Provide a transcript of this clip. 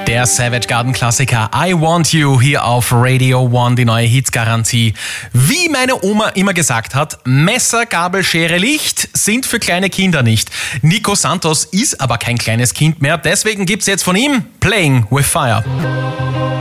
Der Savage Garden Klassiker I Want You hier auf Radio One, die neue Hitsgarantie. Wie meine Oma immer gesagt hat, Messer, Gabel, Schere, Licht sind für kleine Kinder nicht. Nico Santos ist aber kein kleines Kind mehr, deswegen gibt's jetzt von ihm Playing with Fire.